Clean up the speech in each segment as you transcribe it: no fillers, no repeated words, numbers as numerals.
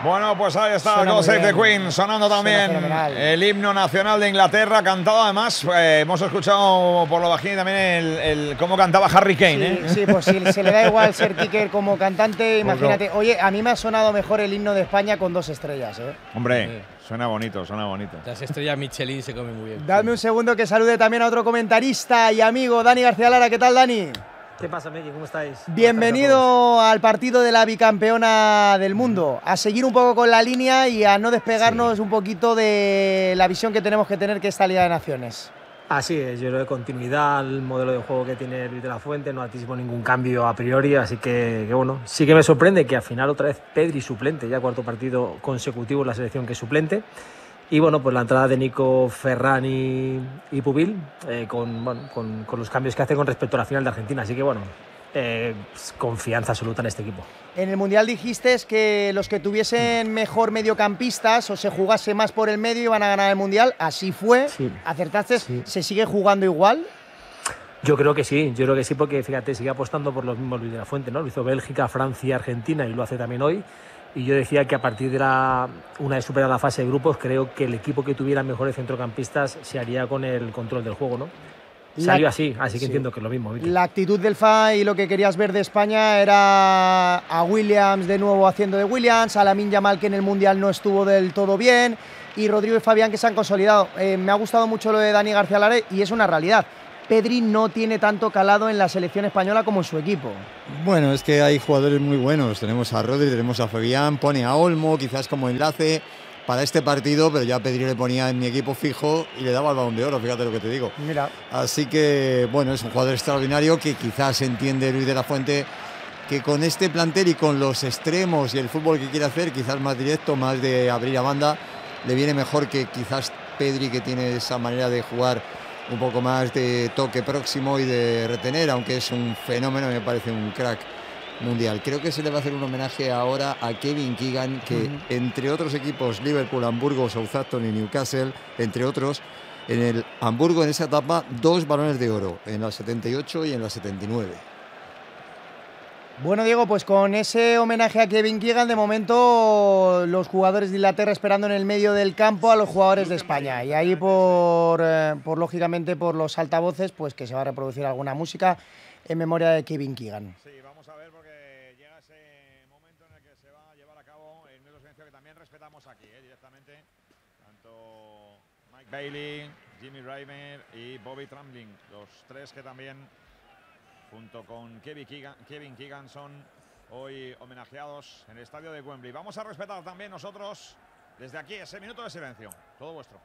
Bueno, pues ahí está God Save the Queen, sonando también el himno nacional de Inglaterra, cantado además, hemos escuchado por lo bajín también el cómo cantaba Harry Kane. Sí, pues si se le da igual ser kicker como cantante, imagínate. Oye, a mí me ha sonado mejor el himno de España con 2 estrellas. Hombre, suena bonito, suena bonito. Las estrellas Michelin se comen muy bien. Dame un segundo que salude también a otro comentarista y amigo, Dani García Lara. ¿Qué tal, Dani? ¿Qué pasa, Miki? ¿Cómo estáis? Bienvenido al partido de la bicampeona del mundo. A seguir un poco con la línea y a no despegarnos un poquito de la visión que tenemos que tener que esta Liga de Naciones. Así es, yo creo que continuidad al modelo de juego que tiene Luis de la Fuente, no anticipo ningún cambio a priori, así que bueno, sí que me sorprende que al final otra vez Pedri suplente, ya cuarto partido consecutivo en la selección que es suplente. Y bueno, pues la entrada de Nico, Ferran y Pubil, con los cambios que hace con respecto a la final de Argentina. Así que bueno, confianza absoluta en este equipo. En el Mundial dijiste que los que tuviesen mejor mediocampistas o se jugase más por el medio iban a ganar el Mundial. Así fue. Sí. ¿Acertaste? Sí. ¿Se sigue jugando igual? Yo creo que sí, porque fíjate, sigue apostando por los mismos Luis de la Fuente, ¿no? Lo hizo Bélgica, Francia, Argentina y lo hace también hoy. Y yo decía que a partir de una vez superada la fase de grupos, creo que el equipo que tuviera mejores centrocampistas se haría con el control del juego, ¿no? Salió así que sí. Entiendo que es lo mismo. ¿Viste? La actitud del FA y lo que querías ver de España era a Williams de nuevo haciendo de Williams, a Lamine Yamal que en el Mundial no estuvo del todo bien y Rodrigo y Fabián que se han consolidado. Me ha gustado mucho lo de Dani García Lara y es una realidad. Pedri no tiene tanto calado en la selección española como en su equipo. Bueno, es que hay jugadores muy buenos. Tenemos a Rodri, tenemos a Fabián, pone a Olmo quizás como enlace para este partido, pero ya Pedri le ponía en mi equipo fijo y le daba el Balón de Oro, fíjate lo que te digo. Mira. Así que, bueno, es un jugador extraordinario que quizás entiende Luis de la Fuente que con este plantel y con los extremos y el fútbol que quiere hacer, quizás más directo, más de abrir a banda, le viene mejor que quizás Pedri, que tiene esa manera de jugar un poco más de toque próximo y de retener, aunque es un fenómeno, me parece un crack mundial. Creo que se le va a hacer un homenaje ahora a Kevin Keegan, que entre otros equipos, Liverpool, Hamburgo, Southampton y Newcastle, entre otros, en el Hamburgo en esa etapa 2 balones de oro, en la 78 y en la 79. Bueno, Diego, pues con ese homenaje a Kevin Keegan, de momento los jugadores de Inglaterra esperando en el medio del campo a los jugadores de España. Y ahí por lógicamente, por los altavoces, pues que se va a reproducir alguna música en memoria de Kevin Keegan. Sí, vamos a ver porque llega ese momento en el que se va a llevar a cabo el minuto de silencio que también respetamos aquí, directamente. Tanto Mike Bailey, Jimmy Reimer y Bobby Trambling, los tres que también, junto con Kevin Keegan, son hoy homenajeados en el estadio de Wembley. Vamos a respetar también nosotros desde aquí ese minuto de silencio. Todo vuestro.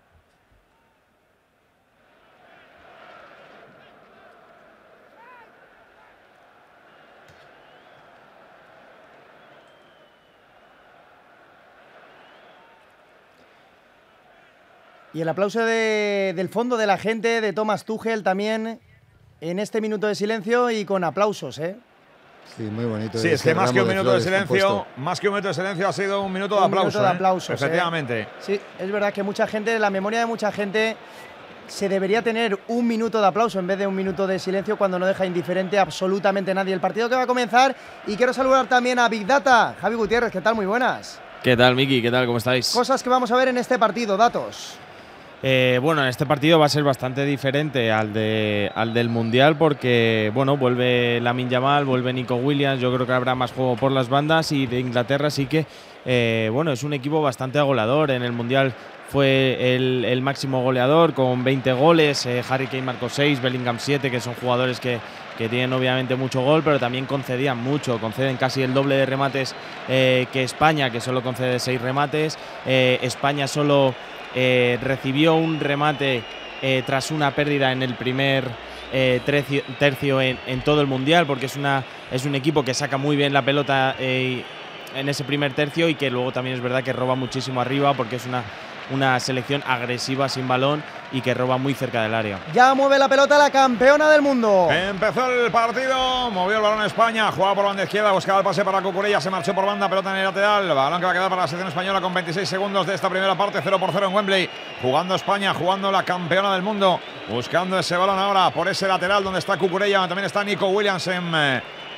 Y el aplauso del fondo de la gente, de Thomas Tuchel también en este minuto de silencio y con aplausos, ¿eh? Sí, muy bonito. Sí, es que más que un minuto de silencio, ha sido un minuto de aplausos. Un minuto de aplausos, efectivamente. Sí, es verdad que mucha gente, la memoria de mucha gente, se debería tener un minuto de aplauso en vez de un minuto de silencio cuando no deja indiferente absolutamente nadie el partido que va a comenzar. Y quiero saludar también a Big Data, Javi Gutiérrez, ¿qué tal? Muy buenas. ¿Qué tal, Miki? ¿Qué tal? ¿Cómo estáis? Cosas que vamos a ver en este partido, datos. Bueno, en este partido va a ser bastante diferente al del Mundial porque, bueno, vuelve Lamine Yamal, vuelve Nico Williams, yo creo que habrá más juego por las bandas y de Inglaterra sí que, bueno, es un equipo bastante goleador. En el Mundial fue el máximo goleador con 20 goles, Harry Kane marcó 6, Bellingham 7, que son jugadores que tienen obviamente mucho gol, pero también concedían mucho, conceden casi el doble de remates que España, que solo concede 6 remates. España solo recibió un remate tras una pérdida en el primer tercio en todo el Mundial, porque es un equipo que saca muy bien la pelota en ese primer tercio y que luego también es verdad que roba muchísimo arriba porque es una selección agresiva sin balón y que roba muy cerca del área. Ya mueve la pelota la campeona del mundo. Empezó el partido, movió el balón España, jugaba por banda izquierda, buscaba el pase para Cucurella, se marchó por banda, pelota en el lateral, balón que va a quedar para la selección española con 26 segundos de esta primera parte, 0-0 en Wembley, jugando España, jugando la campeona del mundo, buscando ese balón ahora por ese lateral donde está Cucurella, también está Nico Williams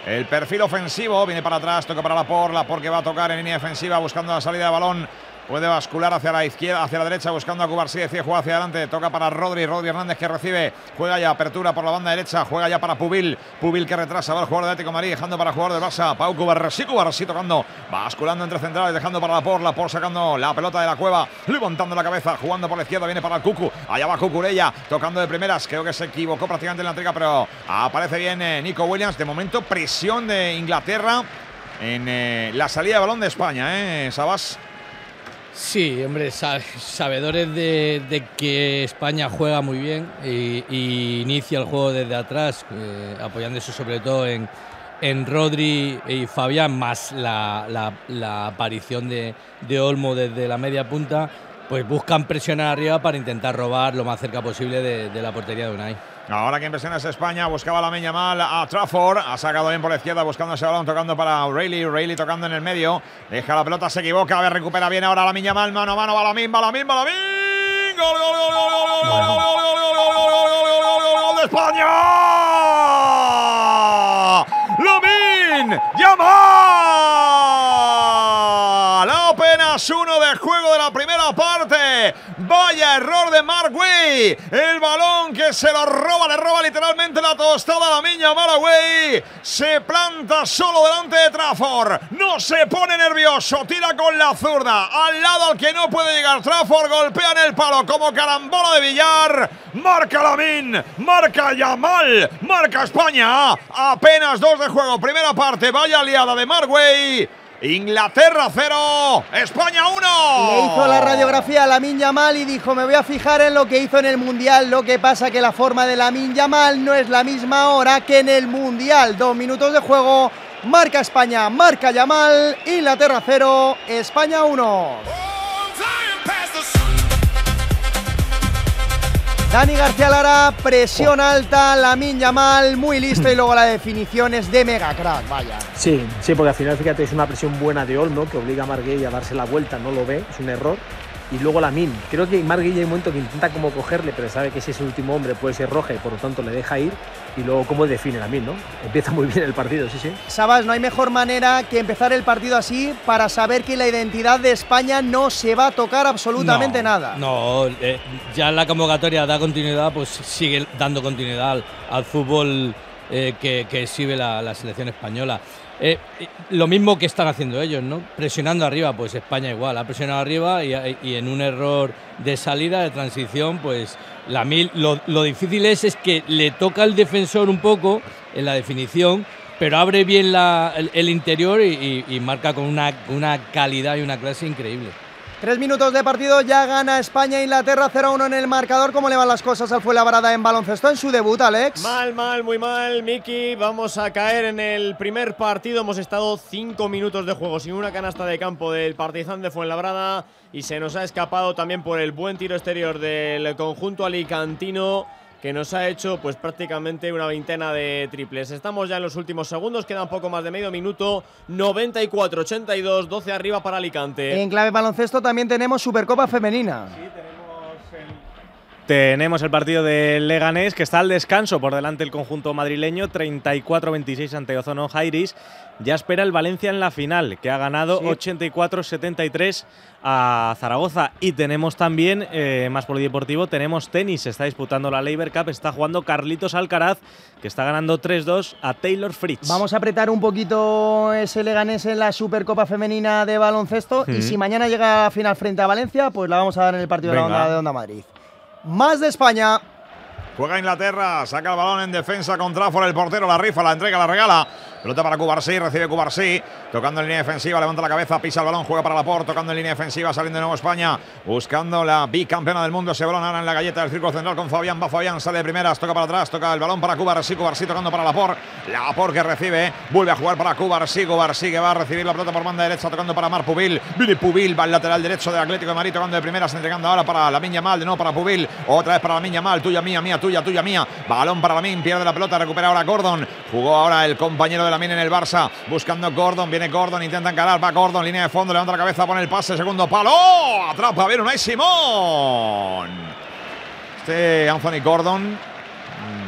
el perfil ofensivo. Viene para atrás, toca para Laporte que va a tocar en línea defensiva buscando la salida de balón. Puede bascular hacia la izquierda, hacia la derecha, buscando a Cubarsí. Decide juega hacia adelante. Toca para Rodri Hernández que recibe. Juega ya, apertura por la banda derecha. Juega ya para Pubil que retrasa. Va el jugador de Atlético de Madrid, dejando para el jugador del Barça. Pau Cubarsí tocando. Basculando entre centrales, dejando para Laporte sacando la pelota de la cueva. Levantando la cabeza, jugando por la izquierda. Viene para el Cucu. Allá va Cucurella, tocando de primeras. Creo que se equivocó prácticamente en la entrega, pero aparece bien Nico Williams. De momento, presión de Inglaterra en la salida de balón de España, Sabas. Sí, hombre, sabedores de que España juega muy bien y inicia el juego desde atrás, apoyándose sobre todo en Rodri y Fabián, más la aparición de Olmo desde la media punta, pues buscan presionar arriba para intentar robar lo más cerca posible de la portería de Unai. Ahora que impresiona es España, buscaba Lamine Yamal a Trafford, ha sacado bien por la izquierda buscando ese balón, tocando para O'Reilly tocando en el medio, deja la pelota, se equivoca, a ver, recupera bien ahora Lamine Yamal, mano a mano, va Lamine, gol de España, Lamine Yamal, apenas uno de juego de la primera parte. Vaya error de Marc Guéhi. El balón que se lo roba, le roba literalmente la tostada a Lamine Yamal. Guéhi se planta solo delante de Trafford. No se pone nervioso, tira con la zurda. Al lado al que no puede llegar Trafford, golpea en el palo como carambola de billar. Marca Lamine, marca Yamal, marca España. Apenas 2 de juego, primera parte. Vaya liada de Marc Guéhi. Inglaterra 0, España 1. Le hizo la radiografía a Lamine Yamal y dijo: me voy a fijar en lo que hizo en el Mundial. Lo que pasa que la forma de Lamine Yamal no es la misma ahora que en el Mundial. 2 minutos de juego, marca España, marca Yamal. Inglaterra 0, España 1. Dani García Lara, presión alta, Lamine Yamal muy listo y luego la definición es de mega crack, vaya. Sí, porque al final, fíjate, es una presión buena de Olmo que obliga a Marc Guéhi a darse la vuelta, no lo ve, es un error. Y luego Lamine, creo que Marc Guéhi hay un momento que intenta como cogerle, pero sabe que si es el último hombre puede ser roja y por lo tanto le deja ir. Y luego cómo define Lamine, ¿no? Empieza muy bien el partido, sí. Sabas, no hay mejor manera que empezar el partido así para saber que la identidad de España no se va a tocar absolutamente nada. No, ya en la convocatoria da continuidad, pues sigue dando continuidad al fútbol que exhibe la selección española. Lo mismo que están haciendo ellos, ¿no? Presionando arriba, pues España igual, ha presionado arriba y en un error de salida, de transición, pues Lamine, lo difícil es que le toca al defensor un poco en la definición, pero abre bien el interior y marca con una calidad y una clase increíble. 3 minutos de partido, ya gana España, Inglaterra 0-1 en el marcador. ¿Cómo le van las cosas al Fuenlabrada en baloncesto en su debut, Alex? Muy mal, Miki. Vamos a caer en el primer partido. Hemos estado 5 minutos de juego sin una canasta de campo del Partizan de Fuenlabrada y se nos ha escapado también por el buen tiro exterior del conjunto alicantino, que nos ha hecho pues prácticamente una veintena de triples. Estamos ya en los últimos segundos, queda un poco más de medio minuto. 94-82, 12 arriba para Alicante. En clave baloncesto también tenemos Supercopa Femenina. Sí, tenemos el partido del Leganés, que está al descanso por delante del conjunto madrileño, 34-26 ante Ozono Jairis. Ya espera el Valencia en la final, que ha ganado 84-73 a Zaragoza. Y tenemos también, más polideportivo, tenemos tenis. Se está disputando la Laver Cup, está jugando Carlitos Alcaraz, que está ganando 3-2 a Taylor Fritz. Vamos a apretar un poquito ese Leganés en la Supercopa Femenina de baloncesto. Y si mañana llega a la final frente a Valencia, pues la vamos a dar en el partido de Onda Madrid. Más de España. Juega Inglaterra, saca el balón en defensa con Trafford, el portero la rifa, la entrega, la regala. Pelota para Cubarsí, recibe Cubarsí, tocando en línea defensiva, levanta la cabeza, pisa el balón, juega para Laporte, tocando en línea defensiva, saliendo de nuevo España, buscando la bicampeona del mundo. Ese balón ahora en la galleta del círculo central con Fabián, va Fabián, sale de primeras, toca para atrás, toca el balón para Cubarsí, Cubarsí tocando para Laporte que recibe, vuelve a jugar para Cubarsí que va a recibir la pelota por banda derecha, tocando para Marc Pubil, viene Pubil, va al lateral derecho del Atlético de Madrid, tocando de primeras, entregando ahora para Lamine Yamal, de nuevo para Pubil, otra vez para Lamine Yamal, tuya mía, mía, tuya, tuya mía, balón para Lamine, pierde la pelota, recupera ahora Gordon, jugó ahora el compañero de Lamine en el Barça, buscando Gordon, viene Gordon, intenta encarar, va Gordon, línea de fondo, levanta la cabeza, pone el pase, segundo palo, atrapa bien Unai Simón. Anthony Gordon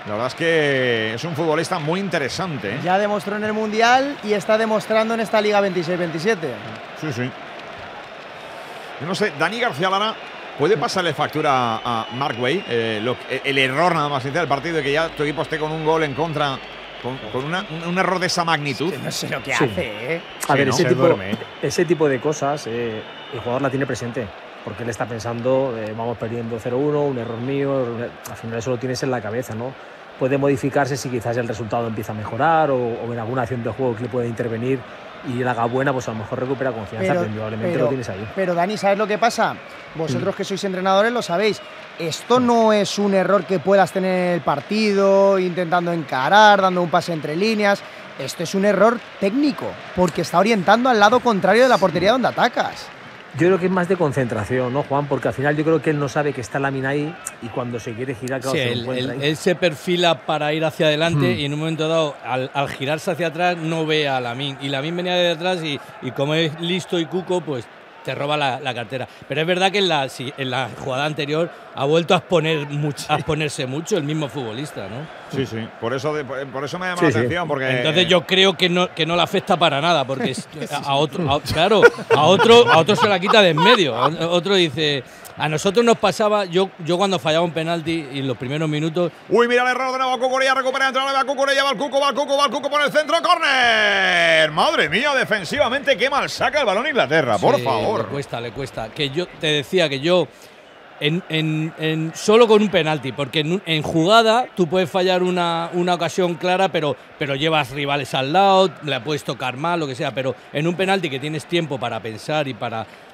La verdad es que es un futbolista muy interesante, ¿eh? Ya demostró en el Mundial y está demostrando en esta Liga 26-27. Sí, sí. Yo no sé, Dani García Lara, ¿puede pasarle factura a Mark Way? El error nada más iniciar el partido de que ya tu equipo esté con un gol en contra, con un error de esa magnitud. No sé lo que Sí. hace, ¿eh? A ver, ¿no? ese tipo de cosas el jugador la tiene presente, porque él está pensando, vamos perdiendo 0-1, un error mío, al final eso lo tienes en la cabeza, ¿no? Puede modificarse si quizás el resultado empieza a mejorar o en alguna acción de juego que le puede intervenir y él haga buena, pues a lo mejor recupera confianza, pero indudablemente lo tienes ahí. Pero Dani, ¿sabes lo que pasa? Vosotros que sois entrenadores lo sabéis. Esto no es un error que puedas tener en el partido, intentando encarar, dando un pase entre líneas. Esto es un error técnico, porque está orientando al lado contrario de la portería donde atacas. Yo creo que es más de concentración, ¿no, Juan? Porque al final yo creo que él no sabe que está Lamine ahí y cuando se quiere girar, claro, Sí, se lo encuentra ahí. él se perfila para ir hacia adelante y en un momento dado, al girarse hacia atrás, no ve a Lamine. Y Lamine venía de detrás y como es listo y cuco, pues te roba la cartera. Pero es verdad que en la jugada anterior ha vuelto a exponerse mucho el mismo futbolista, ¿no? Sí, sí. Por eso me llama la atención. Porque Entonces yo creo que no le afecta para nada, porque a otro se la quita de en medio. Otro dice, a nosotros nos pasaba, yo cuando fallaba un penalti y en los primeros minutos. Uy, mira el error de nuevo a Cucurella, recupera dentro de la Cucurella, va el Cuco por el centro, córner. Madre mía, defensivamente qué mal saca el balón Inglaterra, por favor. Le cuesta. Que yo te decía que yo solo con un penalti, porque en jugada tú puedes fallar una ocasión clara, pero llevas rivales al lado, la puedes tocar mal, lo que sea, pero en un penalti que tienes tiempo para pensar y para